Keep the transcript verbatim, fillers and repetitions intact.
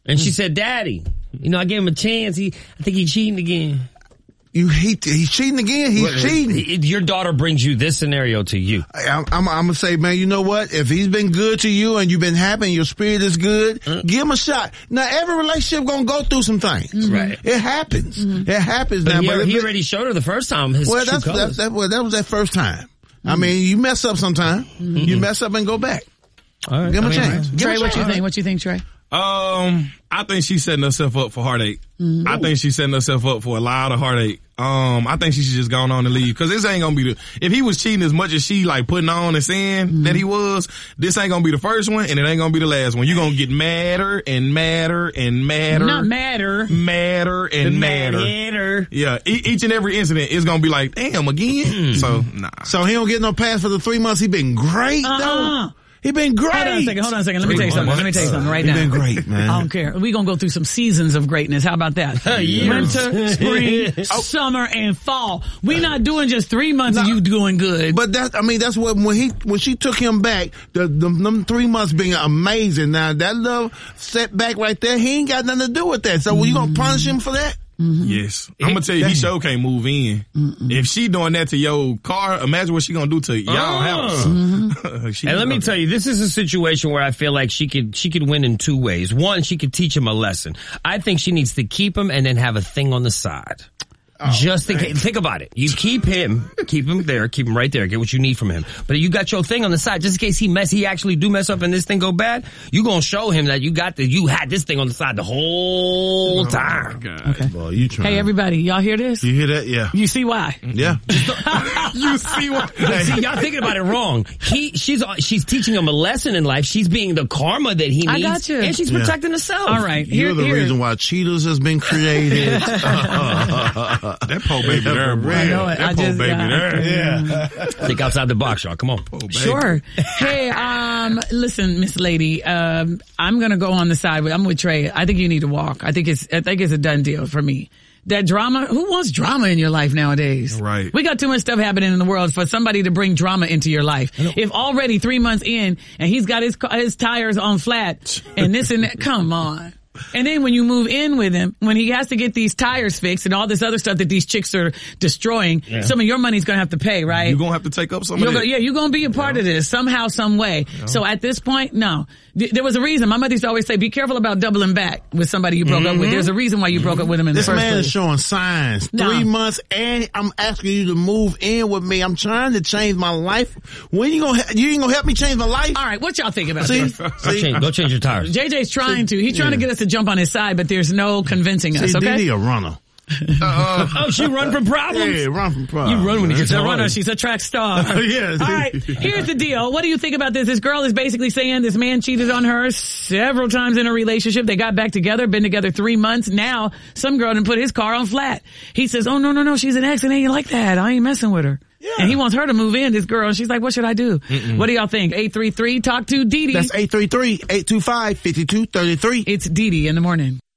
And she said, Daddy, you know, I gave him a chance. He, I think he's cheating again. You hate, he's cheating again? He's well, cheating. Your daughter brings you this scenario to you. I'm, I'm, I'm gonna say, man, you know what? If he's been good to you and you've been happy and your spirit is good, mm-hmm. give him a shot. Now, every relationship gonna go through some things. Mm-hmm. Right. It happens. Mm-hmm. It happens but now. He, but he it, already showed her the first time his well, true that's, colors. That's, that, well, that was that first time. Mm-hmm. I mean, you mess up sometime. Mm-hmm. You mess up and go back. All right. Give him I a mean, chance. Right. Trey, what you think? What you think, Trey? Um, I think she's setting herself up for heartache. Mm-hmm. I think she's setting herself up for a lot of heartache. Um, I think she should just go on and leave. Cause this ain't gonna be the, if he was cheating as much as she like putting on and saying mm-hmm. that he was, this ain't gonna be the first one and it ain't gonna be the last one. You're gonna get madder and madder and madder. Not madder. Madder and madder. Madder. Yeah. E- each and every incident is gonna be like, damn, again? Mm-hmm. So, nah. So he don't get no pass for the three months he been great uh-uh. though? He been great. Hold on a second. Hold on a second. Let me tell you something. Let me tell you something right he now. He been great, man. I don't care. We gonna go through some seasons of greatness. How about that? Winter, spring, oh. summer, and fall. We not doing just three months no, of you doing good. But that, I mean, that's what, when he, when she took him back, the, the, them three months being amazing. Now, that little setback right there, he ain't got nothing to do with that. So, mm-hmm. you gonna punish him for that? Mm-hmm. Yes. I'm gonna tell you, he sure can't move in. Mm-mm. If she doing that to your car, imagine what she gonna do to y'all uh, house. Mm-hmm. And let me tell you, this is a situation where I feel like she could, she could win in two ways. One, she could teach him a lesson. I think she needs to keep him and then have a thing on the side. Oh, just in case, think about it. You keep him, keep him there, keep him right there, get what you need from him. But you got your thing on the side, just in case he mess, he actually do mess up and this thing go bad, you gonna show him that you got the, you had this thing on the side the whole time. Oh my God. Okay. Boy, you trying. Hey everybody, y'all hear this? You hear that? Yeah. You see why? Yeah. You see why? See, y'all thinking about it wrong. He, she's, she's teaching him a lesson in life. She's being the karma that he needs. I got you. And she's yeah. protecting herself. All right. You're Here, the here. reason why Cheetos has been created. That poor baby there, bro. I know it. That I poor just, baby uh, there. Yeah. Think outside the box, y'all. Come on. Sure. Hey, um, listen, Miss Lady, um, I'm gonna go on the side with, I'm with Trey. I think you need to walk. I think it's, I think it's a done deal for me. That drama, who wants drama in your life nowadays? Right. We got too much stuff happening in the world for somebody to bring drama into your life. If already three months in and he's got his, his tires on flat and this and that, come on. And then when you move in with him, when he has to get these tires fixed and all this other stuff that these chicks are destroying, yeah. some of your money's going to have to pay, right? You're going to have to take up some you're of gonna, it. Yeah, you're going to be a part yeah. of this somehow, some way. Yeah. So at this point, no. There was a reason. My mother used to always say, be careful about doubling back with somebody you broke mm-hmm. up with. There's a reason why you broke up with him in this the first place. This man place. is showing signs. No. Three months and I'm asking you to move in with me. I'm trying to change my life. When you gonna, you ain't gonna help me change my life? All right, what y'all think about See? this? Go change, go change your tires. J J's trying to. He's trying yeah. to get us to jump on his side, but there's no convincing us, See, okay? Didi a runner. Uh, oh, she run from problems? Yeah, run from problems. You run when you get She's a to runner. She's a track star. Yes. All right. Here's the deal. What do you think about this? This girl is basically saying this man cheated on her several times in a relationship. They got back together, been together three months. Now, some girl done put his car on flat. He says, oh, no, no, no, she's an ex and ain't like that. I ain't messing with her. Yeah. And he wants her to move in, this girl. And she's like, what should I do? Mm-mm. What do y'all think? eight three three, talk to Didi. That's eight three three, eight two five, five two three three. It's Didi in the morning.